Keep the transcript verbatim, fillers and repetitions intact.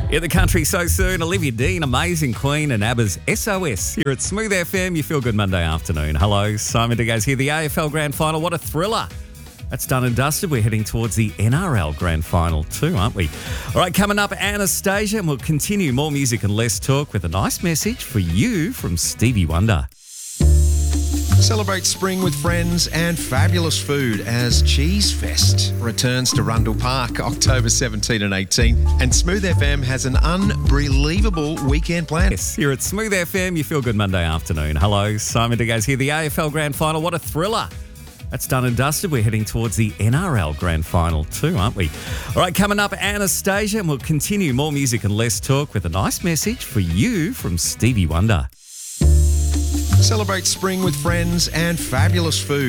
In the country so soon, Olivia Dean, Amazing Queen, and ABBA's S O S. Here at Smooth F M, you feel good Monday afternoon. Hello, Simon Digaz here. The A F L Grand Final, what a thriller. That's done and dusted. We're heading towards the N R L Grand Final too, aren't we? All right, coming up, Anastasia, and we'll continue more music and less talk with a nice message for you from Stevie Wonder. Celebrate spring with friends and fabulous food as Cheese Fest returns to Rundle Park October seventeenth and eighteenth. And Smooth F M has an unbelievable weekend plan. Yes, here at Smooth F M, you feel good Monday afternoon. Hello, Simon Digaz here. The A F L Grand Final, what a thriller. That's done and dusted. We're heading towards the N R L Grand Final too, aren't we? All right, coming up, Anastasia, and we'll continue more music and less talk with a nice message for you from Stevie Wonder. Celebrate spring with friends and fabulous food.